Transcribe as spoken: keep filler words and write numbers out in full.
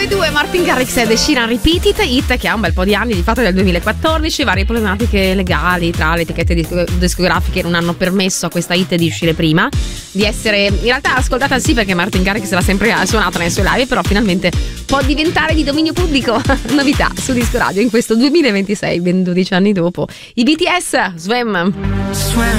nove due Martin Garrix e The Sheeran Repeated, hit che ha un bel po' di anni, di fatto del duemilaquattordici, varie problematiche legali tra le etichette discografiche non hanno permesso a questa hit di uscire prima, di essere in realtà ascoltata sì perché Martin Garrix l'ha sempre suonata nei suoi live, però finalmente può diventare di dominio pubblico. Novità su Disco Radio in questo duemilaventisei, ben dodici anni dopo. I B T S, Swim.